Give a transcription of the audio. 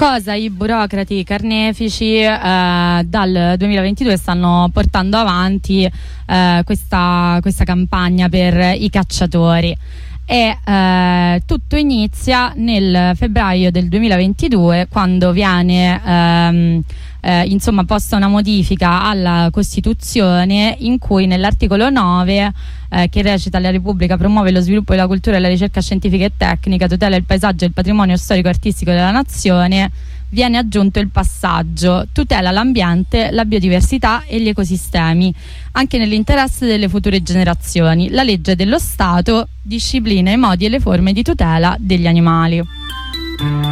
cosa i burocrati carnefici dal 2022 stanno portando avanti questa campagna per i cacciatori. E tutto inizia nel febbraio del 2022, quando viene posta una modifica alla Costituzione, in cui nell'articolo 9, che recita: la Repubblica promuove lo sviluppo della cultura e la ricerca scientifica e tecnica, tutela il paesaggio e il patrimonio storico e artistico della nazione, viene aggiunto il passaggio: tutela l'ambiente, la biodiversità e gli ecosistemi, anche nell'interesse delle future generazioni. La legge dello Stato disciplina i modi e le forme di tutela degli animali.